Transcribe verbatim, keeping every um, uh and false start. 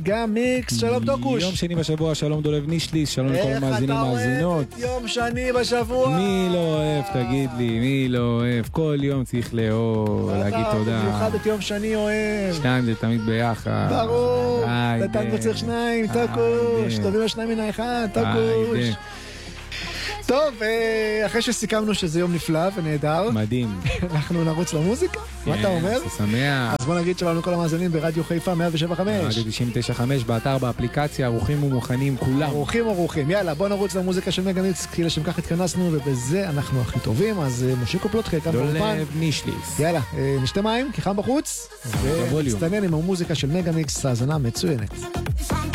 גם מיקס, שלום דוקוש. יום שני בשבוע, שלום דולב נישליס, שלום לכל המאזינים מאזינות. איך אתה אוהב את יום שני בשבוע? מי לא אוהב, תגיד לי, מי לא אוהב? כל יום צריך לאהוב, להגיד תודה. במיוחד את יום שני אוהב. שניים זה תמיד ביחד. ברור, נתן צריך שניים, טוקוש. טובים השניים מן האחד, טוקוש. טוב, אחרי שסיכמנו שזה יום נפלא ונהדר, מדהים, אנחנו נרוץ למוזיקה. מה אתה אומר? זה שמח. אז בוא נגיד שלנו כל המאזינים ברדיו חיפה מאה שבע נקודה חמש, רדיו תשעים ותשע נקודה חמש, באתר, באפליקציה, ערוכים ומוכנים כולם. ערוכים ערוכים. יאללה, בוא נרוץ למוזיקה של מגה מיקס, כי לשם כך התכנסנו ובזה אנחנו הכי טובים. אז מושיקו פלוטקה כאן באולפן. דולב נישליס. יאללה, נשתה מים כי חם בחוץ, ונצטנן עם המוזיקה של מגה מיקס. האזנה מצוינת.